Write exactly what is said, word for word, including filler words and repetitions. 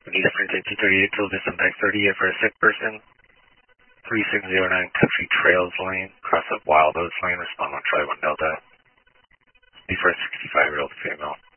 Bonita Sprint two thirty-eight till Disemback thirty-eight for a sick person. three six zero nine Country Trails Lane, cross up Wild Oats Lane, respond on Tri one Delta. Be for a sixty-five-year-old female.